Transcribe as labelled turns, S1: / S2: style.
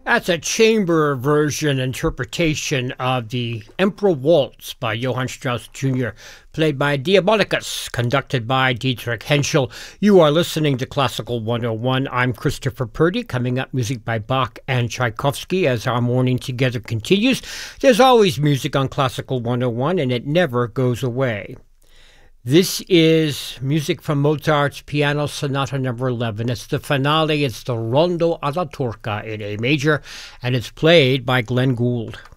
S1: That's a chamber version interpretation of the Emperor Waltz by Johann Strauss Jr., played by Diabolicus, conducted by Dietrich Henschel. You are listening to Classical 101. I'm Christopher Purdy. Coming up, music by Bach and Tchaikovsky as our morning together continues. There's always music on Classical 101, and it never goes away. This is music from Mozart's Piano Sonata No. 11. It's the finale. It's the Rondo alla Turca in A major, and it's played by Glenn Gould.